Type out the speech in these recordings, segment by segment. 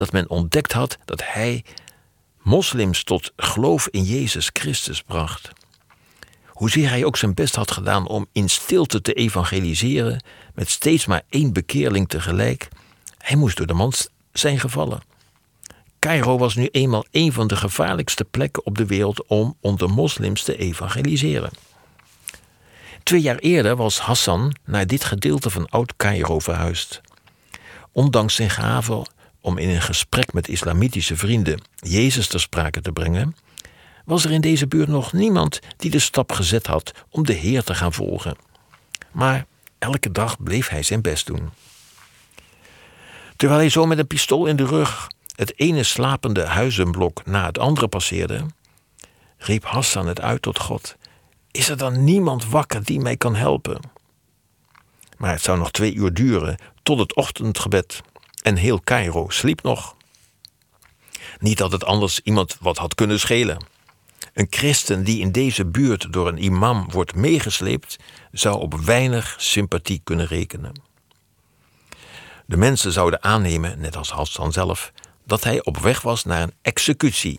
dat men ontdekt had dat hij moslims tot geloof in Jezus Christus bracht. Hoezeer hij ook zijn best had gedaan om in stilte te evangeliseren, met steeds maar 1 bekeerling tegelijk, hij moest door de mand zijn gevallen. Caïro was nu eenmaal een van de gevaarlijkste plekken op de wereld om onder moslims te evangeliseren. 2 jaar eerder was Hassan naar dit gedeelte van Oud-Caïro verhuisd. Ondanks zijn gave om in een gesprek met islamitische vrienden Jezus ter sprake te brengen, was er in deze buurt nog niemand die de stap gezet had om de Heer te gaan volgen. Maar elke dag bleef hij zijn best doen. Terwijl hij zo met een pistool in de rug het ene slapende huizenblok na het andere passeerde, riep Hassan het uit tot God: is er dan niemand wakker die mij kan helpen? Maar het zou nog 2 uur duren tot het ochtendgebed en heel Caïro sliep nog. Niet dat het anders iemand wat had kunnen schelen. Een christen die in deze buurt door een imam wordt meegesleept, zou op weinig sympathie kunnen rekenen. De mensen zouden aannemen, net als Hassan zelf, dat hij op weg was naar een executie.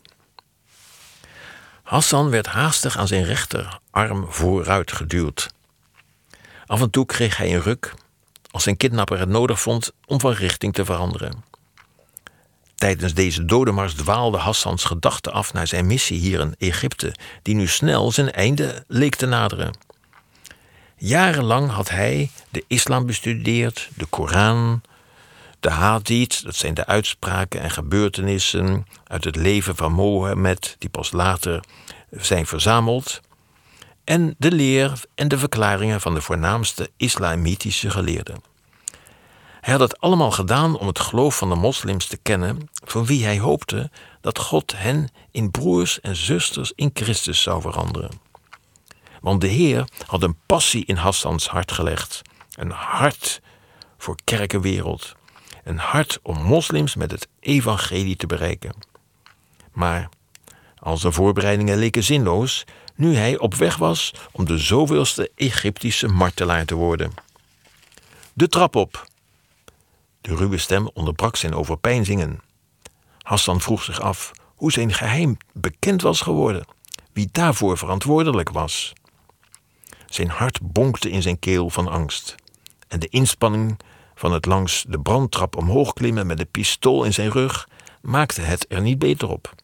Hassan werd haastig aan zijn rechterarm vooruit geduwd. Af en toe kreeg hij een ruk, als zijn kidnapper het nodig vond om van richting te veranderen. Tijdens deze dodenmars dwaalde Hassans gedachten af naar zijn missie hier in Egypte, die nu snel zijn einde leek te naderen. Jarenlang had hij de islam bestudeerd, de Koran, de hadith, dat zijn de uitspraken en gebeurtenissen uit het leven van Mohammed, die pas later zijn verzameld, en de leer en de verklaringen van de voornaamste islamitische geleerden. Hij had het allemaal gedaan om het geloof van de moslims te kennen, van wie hij hoopte dat God hen in broers en zusters in Christus zou veranderen. Want de Heer had een passie in Hassans hart gelegd, een hart voor kerkenwereld, een hart om moslims met het evangelie te bereiken. Maar al zijn voorbereidingen leken zinloos, nu hij op weg was om de zoveelste Egyptische martelaar te worden. De trap op. De ruwe stem onderbrak zijn overpeinzingen. Hassan vroeg zich af hoe zijn geheim bekend was geworden, wie daarvoor verantwoordelijk was. Zijn hart bonkte in zijn keel van angst. En de inspanning van het langs de brandtrap omhoog klimmen met een pistool in zijn rug maakte het er niet beter op.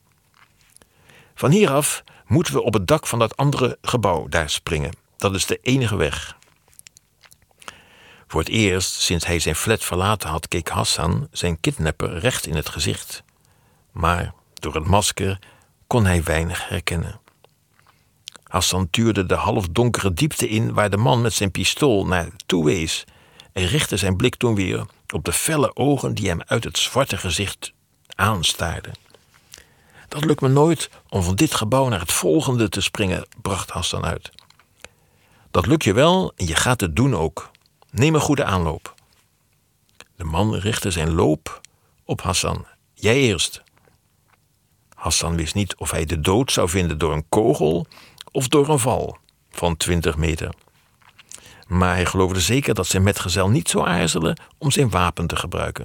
Van hieraf moeten we op het dak van dat andere gebouw daar springen. Dat is de enige weg. Voor het eerst sinds hij zijn flat verlaten had, keek Hassan zijn kidnapper recht in het gezicht. Maar door het masker kon hij weinig herkennen. Hassan tuurde de halfdonkere diepte in waar de man met zijn pistool naar toe wees en richtte zijn blik toen weer op de felle ogen die hem uit het zwarte gezicht aanstaarden. Dat lukt me nooit om van dit gebouw naar het volgende te springen, bracht Hassan uit. Dat lukt je wel en je gaat het doen ook. Neem een goede aanloop. De man richtte zijn loop op Hassan. Jij eerst. Hassan wist niet of hij de dood zou vinden door een kogel of door een val van 20 meter. Maar hij geloofde zeker dat zijn metgezel niet zou aarzelen om zijn wapen te gebruiken.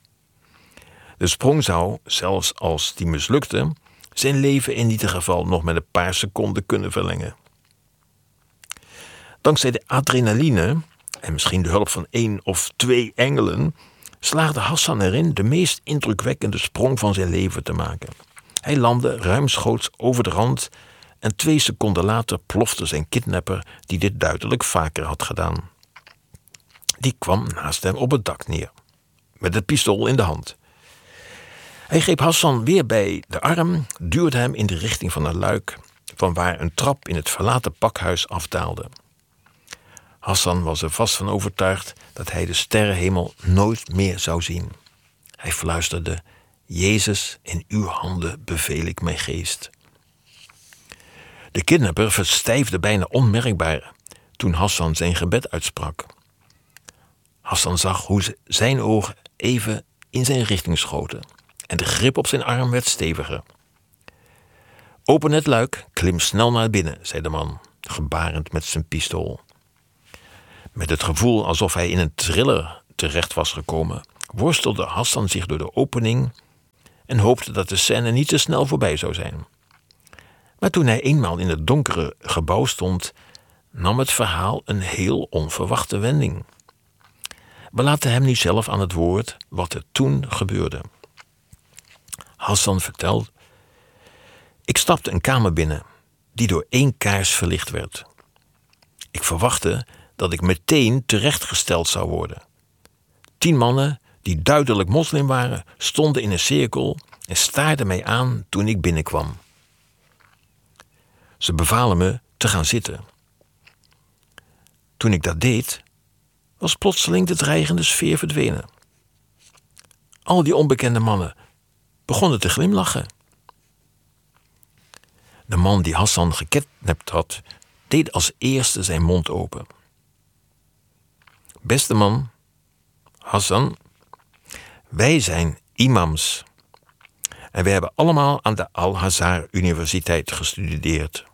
De sprong zou, zelfs als die mislukte, zijn leven in ieder geval nog met een paar seconden kunnen verlengen. Dankzij de adrenaline en misschien de hulp van 1 of 2 engelen slaagde Hassan erin de meest indrukwekkende sprong van zijn leven te maken. Hij landde ruimschoots over de rand en 2 seconden later plofte zijn kidnapper, die dit duidelijk vaker had gedaan. Die kwam naast hem op het dak neer, met het pistool in de hand. Hij greep Hassan weer bij de arm, duwde hem in de richting van een luik, van waar een trap in het verlaten pakhuis afdaalde. Hassan was er vast van overtuigd dat hij de sterrenhemel nooit meer zou zien. Hij fluisterde: Jezus, in uw handen beveel ik mijn geest. De kidnapper verstijfde bijna onmerkbaar toen Hassan zijn gebed uitsprak. Hassan zag hoe zijn ogen even in zijn richting schoten en de grip op zijn arm werd steviger. Open het luik, klim snel naar binnen, zei de man, gebarend met zijn pistool. Met het gevoel alsof hij in een thriller terecht was gekomen, worstelde Hassan zich door de opening en hoopte dat de scène niet te snel voorbij zou zijn. Maar toen hij eenmaal in het donkere gebouw stond, nam het verhaal een heel onverwachte wending. We laten hem nu zelf aan het woord wat er toen gebeurde. Hassan vertelt: ik stapte een kamer binnen die door 1 kaars verlicht werd. Ik verwachtte dat ik meteen terechtgesteld zou worden. 10 mannen, die duidelijk moslim waren, stonden in een cirkel en staarden mij aan toen ik binnenkwam. Ze bevalen me te gaan zitten. Toen ik dat deed, was plotseling de dreigende sfeer verdwenen. Al die onbekende mannen begonnen te glimlachen. De man die Hassan gekidnapt had, deed als eerste zijn mond open. Beste man, Hassan, wij zijn imams. En we hebben allemaal aan de Al-Azhar Universiteit gestudeerd.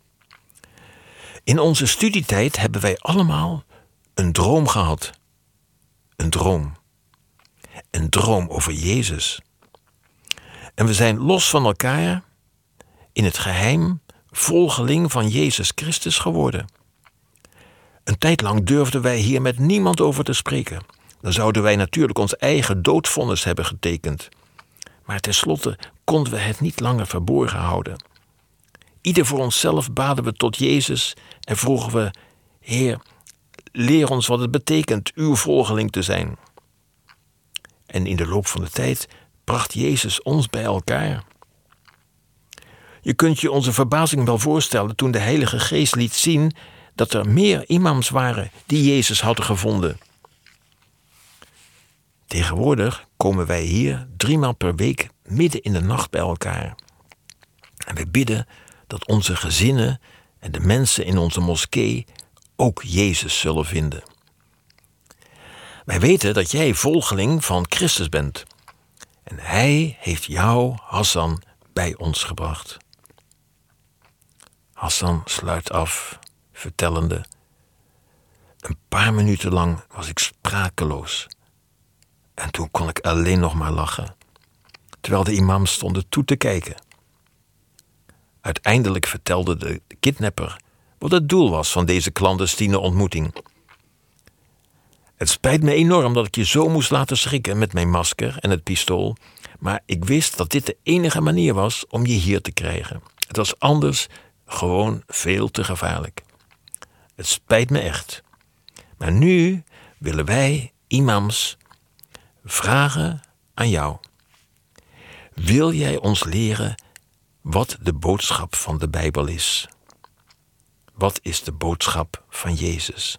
In onze studietijd hebben wij allemaal een droom gehad. Een droom. Een droom over Jezus. En we zijn los van elkaar in het geheim volgeling van Jezus Christus geworden. Een tijd lang durfden wij hier met niemand over te spreken. Dan zouden wij natuurlijk ons eigen doodvonnis hebben getekend. Maar tenslotte konden we het niet langer verborgen houden. Ieder voor onszelf baden we tot Jezus en vroegen we: Heer, leer ons wat het betekent uw volgeling te zijn. En in de loop van de tijd bracht Jezus ons bij elkaar. Je kunt je onze verbazing wel voorstellen toen de Heilige Geest liet zien dat er meer imams waren die Jezus hadden gevonden. Tegenwoordig komen wij hier 3 maal per week midden in de nacht bij elkaar. En wij bidden dat onze gezinnen en de mensen in onze moskee ook Jezus zullen vinden. Wij weten dat jij volgeling van Christus bent. En hij heeft jou, Hassan, bij ons gebracht. Hassan sluit af, vertellende: een paar minuten lang was ik sprakeloos. En toen kon ik alleen nog maar lachen, terwijl de imams stonden toe te kijken. Uiteindelijk vertelde de kidnapper wat het doel was van deze clandestine ontmoeting. Het spijt me enorm dat ik je zo moest laten schrikken met mijn masker en het pistool, maar ik wist dat dit de enige manier was om je hier te krijgen. Het was anders gewoon veel te gevaarlijk. Het spijt me echt. Maar nu willen wij, imams, vragen aan jou. Wil jij ons leren wat de boodschap van de Bijbel is? Wat is de boodschap van Jezus?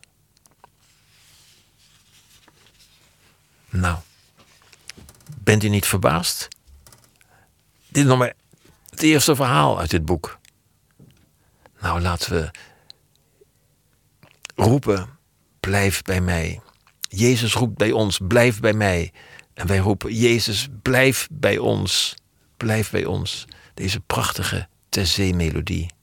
Nou, bent u niet verbaasd? Dit is nog maar het eerste verhaal uit dit boek. Nou, laten we roepen: blijf bij mij. Jezus roept bij ons: blijf bij mij. En wij roepen: Jezus, blijf bij ons. Blijf bij ons. Deze prachtige Taizé-melodie.